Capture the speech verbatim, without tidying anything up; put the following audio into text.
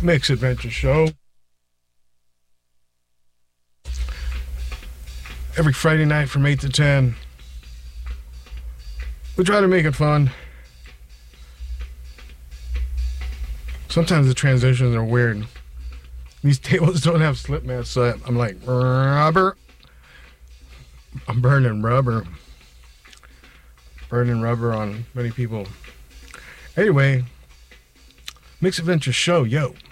Mix Adventure Show. Every Friday night from eight to ten. We try to make it fun. Sometimes the transitions are weird. These tables don't have slip mats, so I'm like, rubber. I'm burning rubber. Burning rubber on many people. Anyway, Mix Adventure Show, yo.